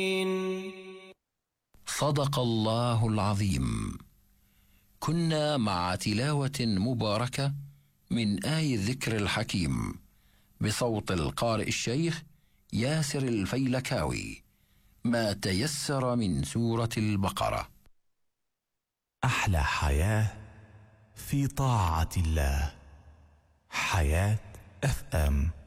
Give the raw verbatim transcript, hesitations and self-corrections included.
صدق الله العظيم. كنا مع تلاوة مباركة من آي الذكر الحكيم بصوت القارئ الشيخ ياسر الفيلكاوي، ما تيسر من سورة البقرة. أحلى حياة في طاعة الله. حياة اف ام.